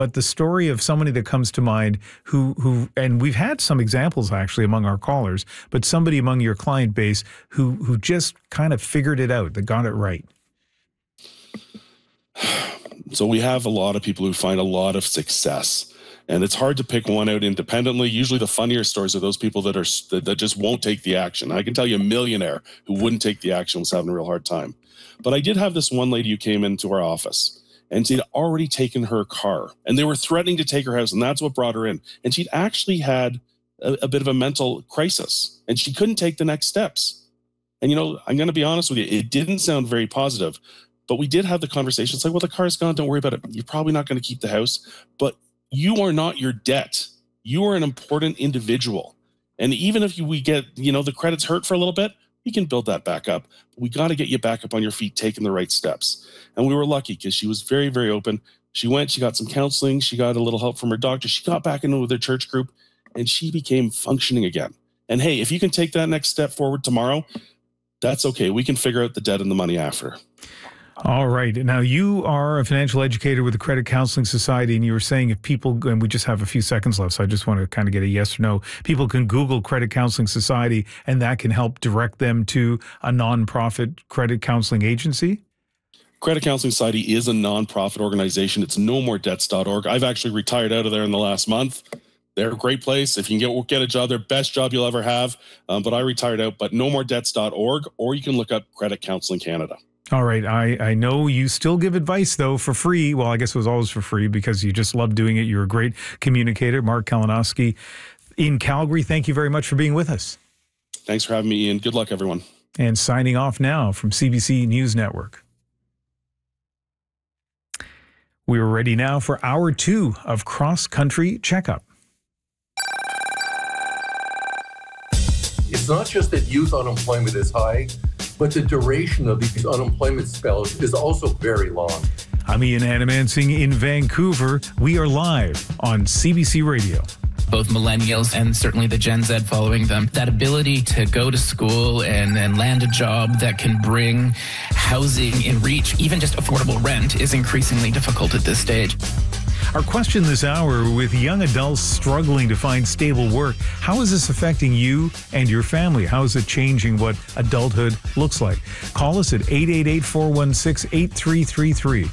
But the story of somebody that comes to mind who, and we've had some examples actually among our callers, but somebody among your client base who just kind of figured it out, that got it right. So we have a lot of people who find a lot of success, and it's hard to pick one out independently. Usually the funnier stories are those people that just won't take the action. I can tell you a millionaire who wouldn't take the action was having a real hard time. But I did have this one lady who came into our office, and she'd already taken her car, and they were threatening to take her house, and that's what brought her in. And she'd actually had a bit of a mental crisis, and she couldn't take the next steps. And, I'm going to be honest with you, it didn't sound very positive, but we did have the conversation. It's like, well, the car's gone, don't worry about it. You're probably not going to keep the house, but you are not your debt. You are an important individual. And even if we get, the credits hurt for a little bit, we can build that back up. We got to get you back up on your feet, taking the right steps. And we were lucky because she was very, very open. She got some counseling. She got a little help from her doctor. She got back into their church group, and she became functioning again. And hey, if you can take that next step forward tomorrow, that's okay. We can figure out the debt and the money after. All right. Now, you are a financial educator with the Credit Counseling Society, and you were saying if people, and we just have a few seconds left, so I just want to kind of get a yes or no, people can Google Credit Counseling Society, and that can help direct them to a nonprofit credit counseling agency? Credit Counseling Society is a nonprofit organization. It's nomordebts.org. I've actually retired out of there in the last month. They're a great place. If you can get a job, their best job you'll ever have. But I retired out, but nomordebts.org, or you can look up Credit Counseling Canada. All right. I know you still give advice, though, for free. Well, I guess it was always for free because you just love doing it. You're a great communicator. Mark Kalinowski in Calgary, thank you very much for being with us. Thanks for having me, Ian. Good luck, everyone. And signing off now from CBC News Network. We are ready now for hour 2 of Cross Country Checkup. It's not just that youth unemployment is high, but the duration of these unemployment spells is also very long. I'm Ian Hannamansing in Vancouver. We are live on CBC Radio. Both millennials and certainly the Gen Z following them, that ability to go to school and land a job that can bring housing in reach, even just affordable rent, is increasingly difficult at this stage. Our question this hour, with young adults struggling to find stable work, how is this affecting you and your family? How is it changing what adulthood looks like? Call us at 888-416-8333.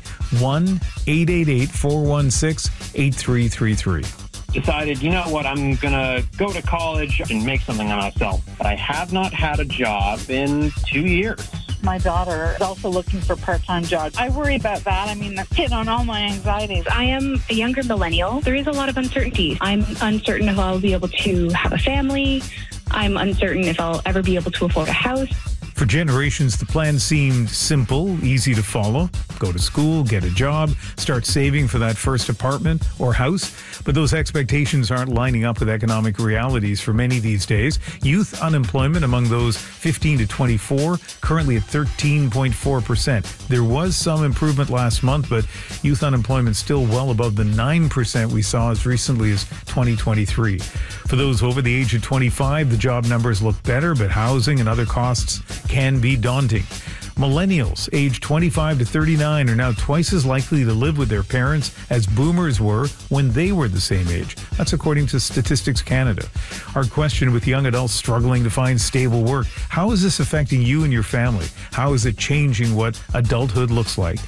1-888-416-8333. Decided, you know what, I'm going to go to college and make something of myself. But I have not had a job in 2 years. My daughter is also looking for a part-time job. I worry about that. I mean, that's hitting on all my anxieties. I am a younger millennial. There is a lot of uncertainty. I'm uncertain if I'll be able to have a family. I'm uncertain if I'll ever be able to afford a house. For generations, the plan seemed simple, easy to follow. Go to school, get a job, start saving for that first apartment or house. But those expectations aren't lining up with economic realities for many these days. Youth unemployment among those 15 to 24, currently at 13.4%. There was some improvement last month, but youth unemployment still well above the 9% we saw as recently as 2023. For those over the age of 25, the job numbers look better, but housing and other costs can be daunting. Millennials aged 25 to 39 are now twice as likely to live with their parents as boomers were when they were the same age. That's according to Statistics Canada. Our question with young adults struggling to find stable work: how is this affecting you and your family? How is it changing what adulthood looks like?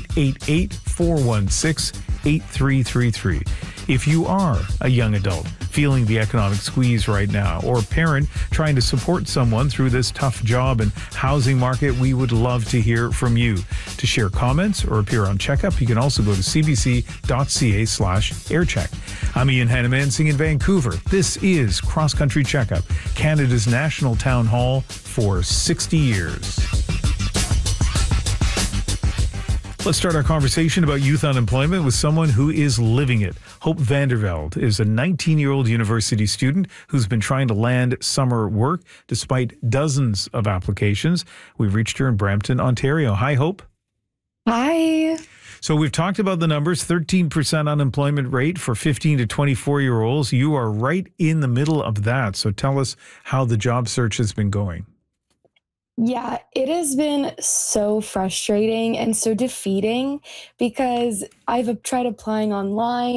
888-416-8333. If you are a young adult feeling the economic squeeze right now, or a parent trying to support someone through this tough job and housing market, we would love to hear from you. To share comments or appear on Checkup, you can also go to cbc.ca/aircheck. I'm Ian Hannamansing in Vancouver. This is Cross Country Checkup, Canada's national town hall for 60 years. Let's start our conversation about youth unemployment with someone who is living it. Hope Vanderveld is a 19-year-old university student who's been trying to land summer work despite dozens of applications. We've reached her in Brampton, Ontario. Hi, Hope. Hi. So we've talked about the numbers, 13% unemployment rate for 15 to 24-year-olds. You are right in the middle of that. So tell us how the job search has been going. Yeah, it has been so frustrating and so defeating because I've tried applying online